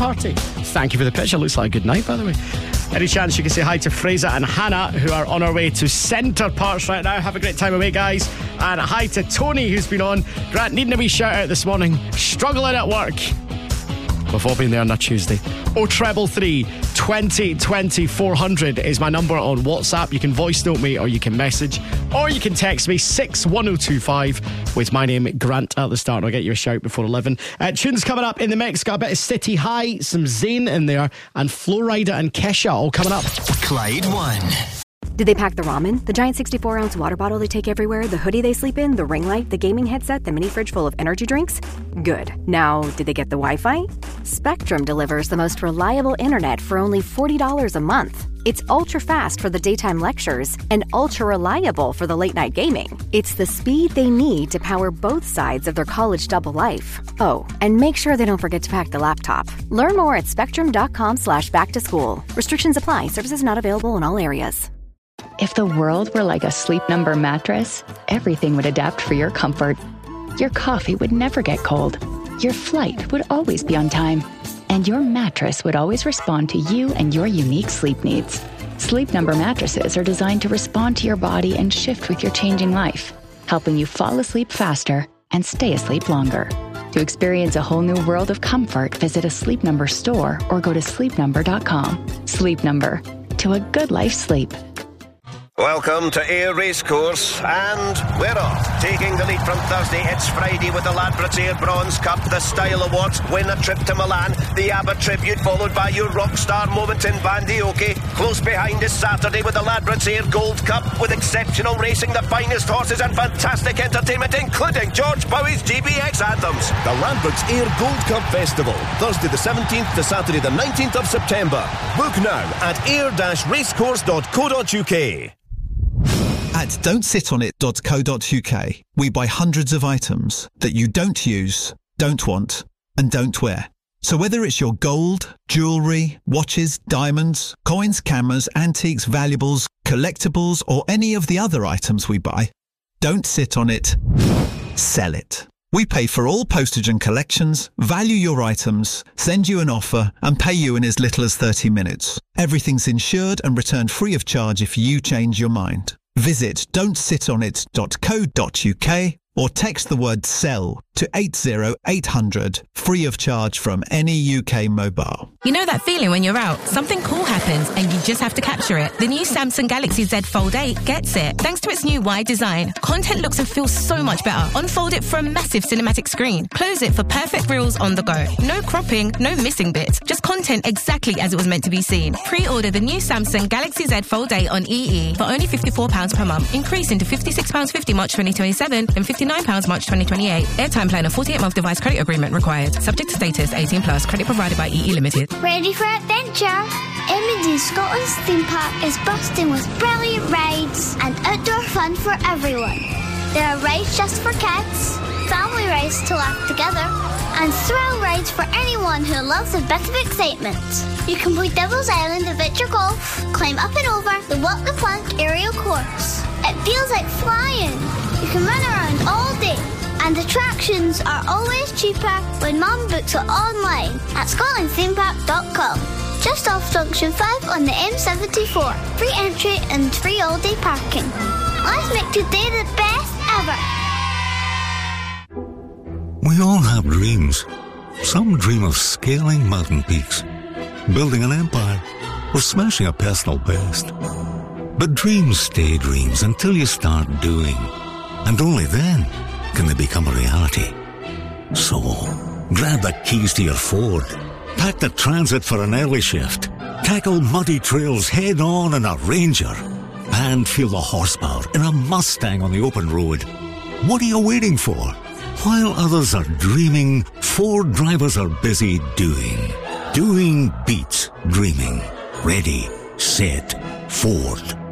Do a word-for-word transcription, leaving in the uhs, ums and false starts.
party. Thank you for the picture. Looks like a good night, by the way. Any chance you can say hi to Fraser and Hannah, who are on our way to Centre Parks right now. Have a great time away, guys. And hi to Tony, who's been on. Grant, needing a wee shout out this morning. Struggling at work. We've all been there on a Tuesday. oh treble three, twenty, twenty, four hundred is my number on WhatsApp. You can voice note me or you can message or you can text me six one oh two five with my name Grant at the start. I'll get you a shout before eleven. Uh, tunes coming up in the mix. Got a bit of City High, some Zayn in there, and Flo Rida and Kesha all coming up. Clyde One. Did they pack the ramen, the giant sixty-four ounce water bottle they take everywhere, the hoodie they sleep in, the ring light, the gaming headset, the mini fridge full of energy drinks? Good. Now, did they get the Wi-Fi? Spectrum delivers the most reliable internet for only forty dollars a month. It's ultra-fast for the daytime lectures and ultra-reliable for the late-night gaming. It's the speed they need to power both sides of their college double life. Oh, and make sure they don't forget to pack the laptop. Learn more at spectrum.com slash back to school. Restrictions apply. Services not available in all areas. If the world were like a Sleep Number mattress, everything would adapt for your comfort. Your coffee would never get cold. Your flight would always be on time. And your mattress would always respond to you and your unique sleep needs. Sleep Number mattresses are designed to respond to your body and shift with your changing life, helping you fall asleep faster and stay asleep longer. To experience a whole new world of comfort, visit a Sleep Number store or go to sleep number dot com. Sleep Number. To a good life sleep. Welcome to Ayr Racecourse, and we're off. Taking the lead from Thursday, it's Friday with the Ladbrokes Ayr Bronze Cup, the Style Awards, win a trip to Milan, the Abbott Tribute, followed by your rock star moment in Bandioke. Close behind is Saturday with the Ladbrokes Ayr Gold Cup, with exceptional racing, the finest horses and fantastic entertainment, including George Bowie's G B X anthems. The Ladbrokes Ayr Gold Cup Festival, Thursday the seventeenth to Saturday the nineteenth of September. Book now at ayr dash racecourse dot co dot uk. At don't sit on it dot co dot uk, we buy hundreds of items that you don't use, don't want, and don't wear. So whether it's your gold, jewellery, watches, diamonds, coins, cameras, antiques, valuables, collectibles, or any of the other items we buy, don't sit on it, sell it. We pay for all postage and collections, value your items, send you an offer, and pay you in as little as thirty minutes. Everything's insured and returned free of charge if you change your mind. Visit don't sit on it dot co dot uk or text the word SELL to eight zero eight hundred, free of charge from any U K mobile. You know that feeling when you're out, something cool happens and you just have to capture it. The new Samsung Galaxy Z Fold eight gets it. Thanks to its new wide design, content looks and feels so much better. Unfold it for a massive cinematic screen. Close it for perfect reels on the go. No cropping, no missing bits. Just content exactly as it was meant to be seen. Pre-order the new Samsung Galaxy Z Fold eight on E E for only fifty-four pounds per month, increasing to fifty-six pounds fifty March twenty twenty-seven and fifty-nine pounds March twenty twenty-eight. Airtime plan of forty-eight month device credit agreement required. Subject to status, eighteen plus. Credit provided by E E Limited. Ready for adventure? M and D Scotland's theme park is bursting with brilliant rides and outdoor fun for everyone. There are rides just for kids, family rides to laugh together, and thrill rides for anyone who loves a bit of excitement. You can play Devil's Island Adventure Golf, climb up and over the Walk the Plank aerial course. It feels like flying. You can run around all day, and attractions are always cheaper when Mum books it online at scotland theme park dot com. Just off Junction five on the M seventy-four. Free entry and free all-day parking. Let's make today the best ever. We all have dreams. Some dream of scaling mountain peaks, building an empire, or smashing a personal best. But dreams stay dreams until you start doing. And only then can they become a reality. So, grab the keys to your Ford, pack the Transit for an early shift, tackle muddy trails head on in a Ranger, and feel the horsepower in a Mustang on the open road. What are you waiting for? While others are dreaming, Ford drivers are busy doing. Doing beats dreaming. Ready, set, Ford.